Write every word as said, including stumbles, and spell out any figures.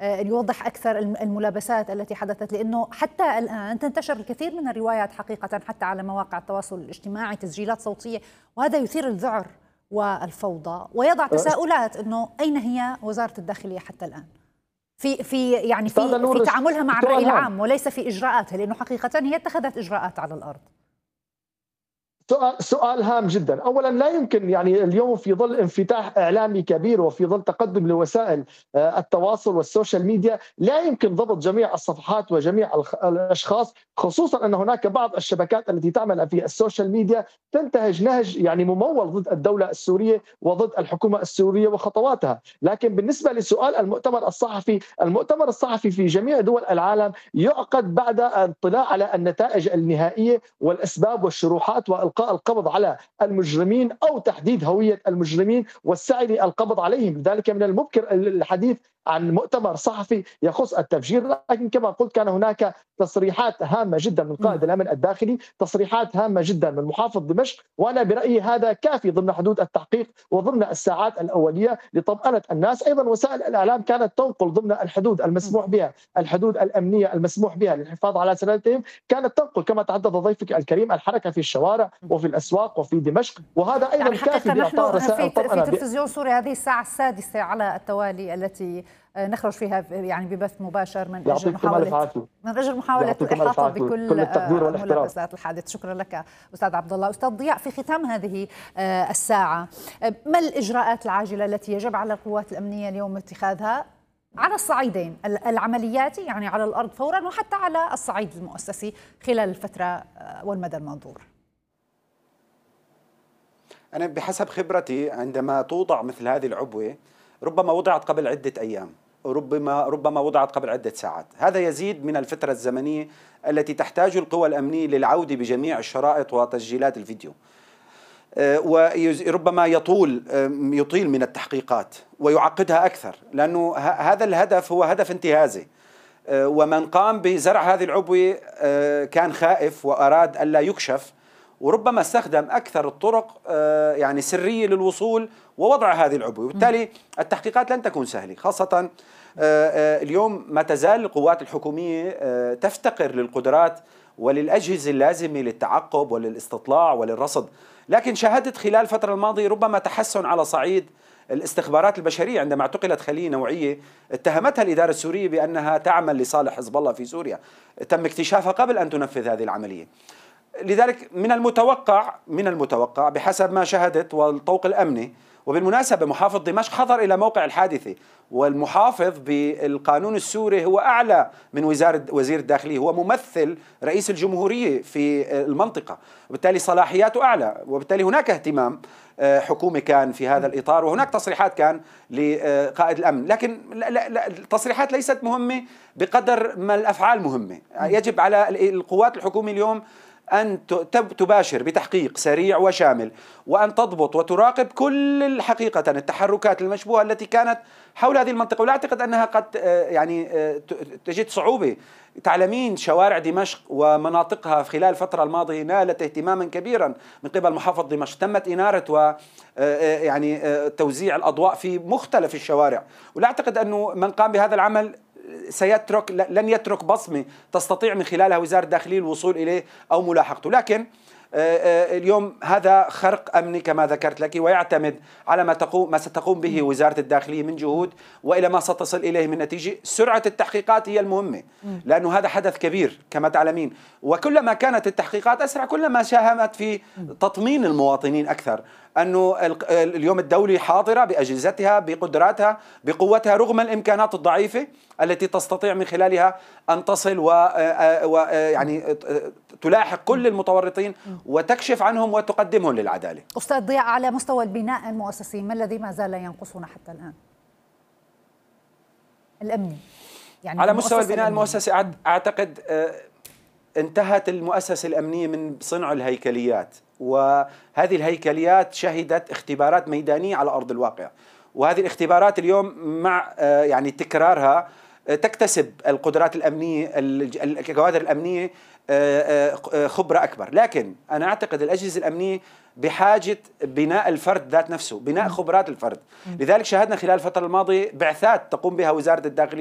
يوضح أكثر الملابسات التي حدثت، لأنه حتى الآن تنتشر الكثير من الروايات حقيقة حتى على مواقع التواصل الاجتماعي، تسجيلات صوتية، وهذا يثير الذعر والفوضى ويضع تساؤلات أنه أين هي وزارة الداخلية حتى الآن في في يعني في في تعاملها مع الرأي العام وليس في إجراءاتها، لأنه حقيقة هي اتخذت إجراءات على الأرض. سؤال سؤال هام جدا. اولا لا يمكن يعني اليوم في ظل انفتاح اعلامي كبير وفي ظل تقدم لوسائل التواصل والسوشيال ميديا لا يمكن ضبط جميع الصفحات وجميع الاشخاص، خصوصا ان هناك بعض الشبكات التي تعمل في السوشيال ميديا تنتهج نهج يعني ممول ضد الدوله السوريه وضد الحكومه السوريه وخطواتها. لكن بالنسبه لسؤال المؤتمر الصحفي، المؤتمر الصحفي في جميع دول العالم يعقد بعد الاطلاع على النتائج النهائيه والاسباب والشروحات والقاء القبض على المجرمين او تحديد هويه المجرمين والسعي للقبض عليهم. لذلك من المبكر الحديث عن مؤتمر صحفي يخص التفجير، لكن كما قلت كان هناك تصريحات هامه جدا من قائد الامن الداخلي، تصريحات هامه جدا من محافظ دمشق، وانا برايي هذا كافي ضمن حدود التحقيق وضمن الساعات الاوليه لطمانه الناس. ايضا وسائل الاعلام كانت تنقل ضمن الحدود المسموح بها، الحدود الامنيه المسموح بها للحفاظ على سلامتهم، كانت تنقل كما تحدث ضيفك الكريم الحركه في الشوارع وفي الاسواق وفي دمشق، وهذا ايضا يعني كافي لاعطاء رسائل طمأنة. في تلفزيون سوريا هذه الساعه السادسه على التوالي التي نخرج فيها يعني ببث مباشر من اجل محاوله من اجل محاوله الاحاطه بكل ملابسات الحادث. شكرا لك استاذ عبد الله. استاذ ضياء، في ختام هذه الساعه، ما الاجراءات العاجله التي يجب على القوات الامنيه اليوم اتخاذها على الصعيدين العملياتي يعني على الارض فورا، وحتى على الصعيد المؤسسي خلال الفتره والمدى المنظور؟ أنا بحسب خبرتي عندما توضع مثل هذه العبوة ربما وضعت قبل عدة أيام، ربما ربما وضعت قبل عدة ساعات، هذا يزيد من الفترة الزمنية التي تحتاج القوى الأمنية للعودة بجميع الشرائط وتسجيلات الفيديو، وربما يطول يطيل من التحقيقات ويعقدها أكثر، لأنه هذا الهدف هو هدف انتهازي، ومن قام بزرع هذه العبوة كان خائف وأراد ألا يكشف، وربما استخدم أكثر الطرق يعني سرية للوصول ووضع هذه العبوة، وبالتالي التحقيقات لن تكون سهلة، خاصة اليوم ما تزال القوات الحكومية تفتقر للقدرات وللأجهزة اللازمة للتعقب وللاستطلاع وللرصد. لكن شاهدت خلال الفترة الماضية ربما تحسن على صعيد الاستخبارات البشرية، عندما اعتقلت خلية نوعية اتهمتها الإدارة السورية بأنها تعمل لصالح حزب الله في سوريا، تم اكتشافها قبل أن تنفذ هذه العملية. لذلك من المتوقع من المتوقع بحسب ما شاهدت والطوق الأمني، وبالمناسبة محافظ دمشق حضر إلى موقع الحادثة، والمحافظ بالقانون السوري هو أعلى من وزارة وزير الداخلية، هو ممثل رئيس الجمهورية في المنطقة، وبالتالي صلاحياته أعلى، وبالتالي هناك اهتمام حكومي كان في هذا الإطار، وهناك تصريحات كان لقائد الأمن، لكن لا لا التصريحات ليست مهمة بقدر ما الأفعال مهمة. يجب على القوات الحكومية اليوم أن تباشر بتحقيق سريع وشامل، وأن تضبط وتراقب كل الحقيقة التحركات المشبوهة التي كانت حول هذه المنطقة، ولا أعتقد أنها قد يعني تجد صعوبة. تعلمين شوارع دمشق ومناطقها خلال الفترة الماضية نالت اهتماما كبيرا من قبل محافظ دمشق، تمت إنارة و يعني توزيع الأضواء في مختلف الشوارع، ولا أعتقد أنه من قام بهذا العمل سيترك لن يترك بصمة تستطيع من خلالها وزارة الداخلية الوصول إليه أو ملاحقته. لكن اليوم هذا خرق أمني كما ذكرت لك، ويعتمد على ما تقوم ما ستقوم به وزارة الداخلية من جهود وإلى ما ستصل إليه من نتيجة. سرعة التحقيقات هي المهمة، لأنه هذا حدث كبير كما تعلمين، وكلما كانت التحقيقات أسرع كلما ساهمت في تطمين المواطنين أكثر أنه اليوم الدولة حاضرة بأجهزتها بقدراتها بقوتها رغم الإمكانات الضعيفة التي تستطيع من خلالها أن تصل ويعني تلاحق كل المتورطين وتكشف عنهم وتقدمهم للعدالة. أستاذ ضياء، على مستوى البناء المؤسسي ما الذي ما زال ينقصنا حتى الآن؟ الأمني يعني على مستوى البناء المؤسسي أعتقد انتهت المؤسسة الأمنية من صنع الهيكليات، وهذه الهيكليات شهدت اختبارات ميدانية على أرض الواقع، وهذه الاختبارات اليوم مع يعني تكرارها تكتسب القدرات الأمنية الكوادر الأمنية خبرة أكبر. لكن أنا أعتقد الأجهزة الأمنية بحاجة بناء الفرد ذات نفسه، بناء خبرات الفرد. لذلك شاهدنا خلال الفترة الماضية بعثات تقوم بها وزارة الداخلية